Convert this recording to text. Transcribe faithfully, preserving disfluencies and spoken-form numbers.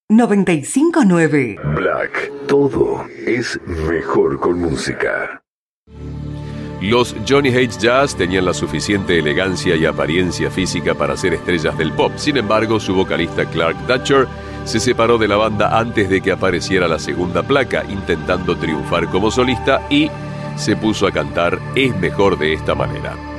noventa y cinco punto nueve. Black, todo es mejor con música. Los Johnny Hates Jazz tenían la suficiente elegancia y apariencia física para ser estrellas del pop. Sin embargo, su vocalista Clark Dutcher se separó de la banda antes de que apareciera la segunda placa, intentando triunfar como solista, y se puso a cantar Es mejor de esta manera.